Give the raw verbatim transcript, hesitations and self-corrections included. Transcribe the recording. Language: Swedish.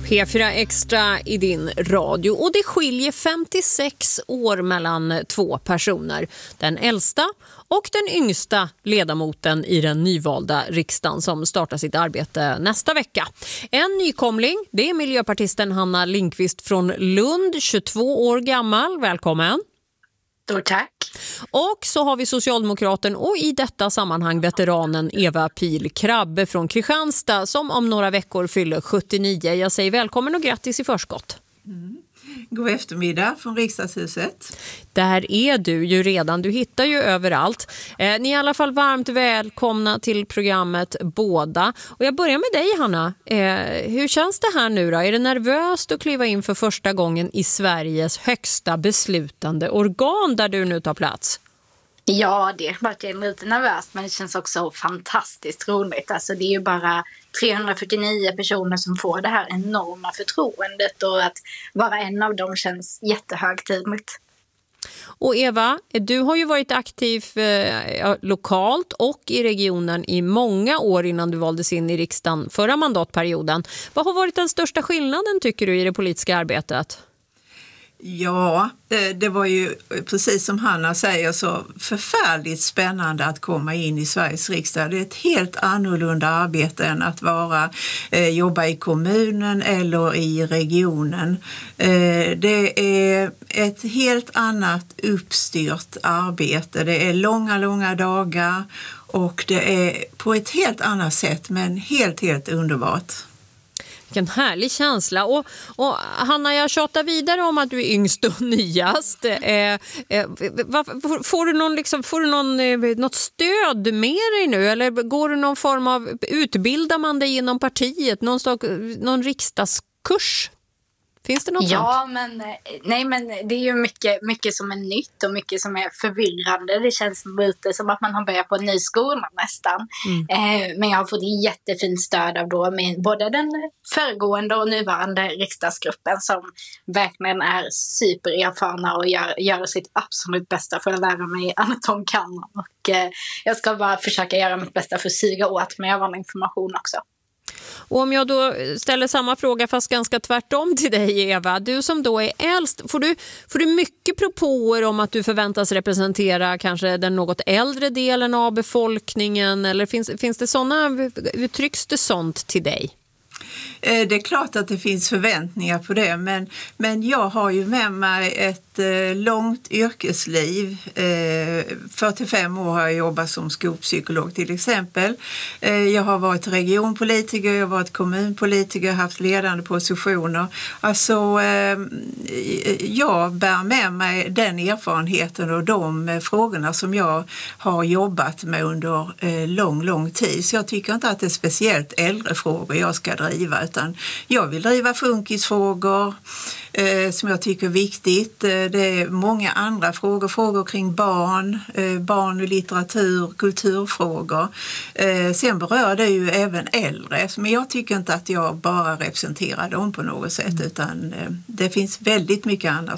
P fyra Extra i din radio, och det skiljer femtiosex år mellan två personer. Den äldsta och den yngsta ledamoten i den nyvalda riksdagen som startar sitt arbete nästa vecka. En nykomling, det är miljöpartisten Hanna Lindqvist från Lund, tjugotvå år gammal. Välkommen. Stort tack. Och så har vi socialdemokraten och i detta sammanhang veteranen Eva Pil Krabbe från Kristianstad som om några veckor fyller sjuttionio. Jag säger välkommen och grattis i förskott. Mm. God eftermiddag från riksdagshuset. Där är du ju redan, du hittar ju överallt. Eh, ni är i alla fall varmt välkomna till programmet båda. Och jag börjar med dig, Hanna. Eh, hur känns det här nu då? Är det nervöst att kliva in för första gången i Sveriges högsta beslutande organ där du nu tar plats? Ja, det vart jag lite nervös, men det känns också fantastiskt roligt. Alltså det är ju bara trehundrafyrtionio personer som får det här enorma förtroendet, och att vara en av dem känns jättehögtidligt. Och Eva, du har ju varit aktiv eh, lokalt och i regionen i många år innan du valdes in i riksdagen förra mandatperioden. Vad har varit den största skillnaden tycker du i det politiska arbetet? Ja, det var ju precis som Hanna säger så förfärligt spännande att komma in i Sveriges riksdag. Det är ett helt annorlunda arbete än att vara, eh, jobba i kommunen eller i regionen. Eh, det är ett helt annat uppstyrt arbete. Det är långa, långa dagar och det är på ett helt annat sätt, men helt, helt underbart. Vilken härlig känsla. Och, och Hanna, jag tjatar vidare om att du är yngst och nyast. Eh, eh, var, får du, någon, liksom, får du någon, eh, något stöd med dig nu? Eller går du någon form av, utbildar man dig inom partiet? Någon, sak, någon riksdagskurs? Finns det något ja, sånt? Men, nej, men det är ju mycket, mycket som är nytt och mycket som är förvirrande. Det känns lite som att man har börjat på en ny skola nästan. Mm. Eh, men jag har fått jättefint stöd av då med både den föregående och nuvarande riksdagsgruppen som verkligen är supererfarna och gör, gör sitt absolut bästa för att lära mig allt de kan. Och eh, jag ska bara försöka göra mitt bästa för att suga åt mig av all information också. Och om jag då ställer samma fråga fast ganska tvärtom till dig, Eva, du som då är äldst, får du, får du mycket propåer om att du förväntas representera kanske den något äldre delen av befolkningen, eller finns, finns det sådana, uttrycks det sånt till dig? Det är klart att det finns förväntningar på det, men, men jag har ju med mig ett eh, långt yrkesliv. Eh, fyrtiofem år har jag jobbat som skolpsykolog till exempel. Eh, jag har varit regionpolitiker, jag har varit kommunpolitiker, haft ledande positioner. Alltså, eh, jag bär med mig den erfarenheten och de eh, frågorna som jag har jobbat med under eh, lång, lång tid. Så jag tycker inte att det är speciellt äldre frågor jag ska driva, utan jag vill driva funkisfrågor eh, som jag tycker är viktigt. Eh, det är många andra frågor, frågor kring barn, eh, barn och litteratur, kulturfrågor. Eh, sen berör det ju även äldre, men jag tycker inte att jag bara representerar dem på något sätt, utan eh, det finns väldigt mycket annat